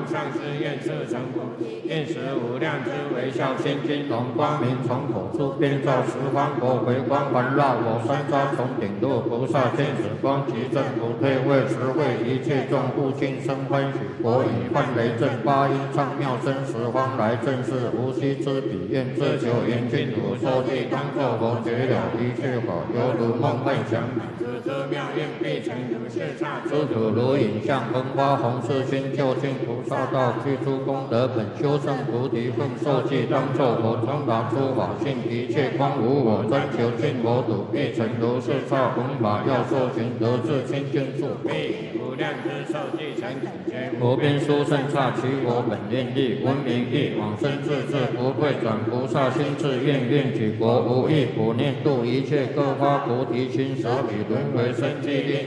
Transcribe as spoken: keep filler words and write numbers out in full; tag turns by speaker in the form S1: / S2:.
S1: 上师愿色成佛，愿使无量之微笑千金龙光明从口出，遍照十方国，回光环绕我三沙从顶度菩萨见此光，即正不退，为实惠一切众护尽生欢喜。国以幻雷震八音唱妙声十方来，正是无须之彼愿自求严净土受记当作佛觉了一切法，犹如梦幻想乃知这妙愿必成如是刹诸土如影像风花红世熏究竟菩萨道具诸功德本修圣菩提奉受记当作佛通达诸法性一切光无我专求尽佛土必成如是刹弘法要受寻得智清净处必无量之受记成等觉无边殊胜刹其我本愿力闻名义往生自治不会转菩萨心智愿愿举国无异不念度一切各发菩提心舍彼轮回生寂力